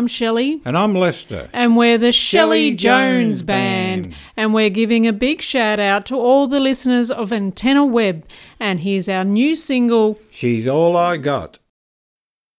I'm Shelley. And I'm Lester. And we're the Shelley Jones Band. And we're giving a big shout out to all the listeners of Antenna Web. And here's our new single, She's All I Got.